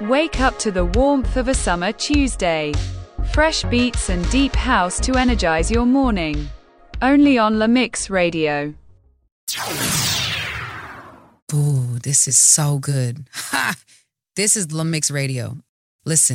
Wake up to the warmth of a summer Tuesday. Fresh beats and deep house to energize your morning. Only on La Mix Radio. Ooh, this is so good. Ha! This is La Mix Radio. Listen.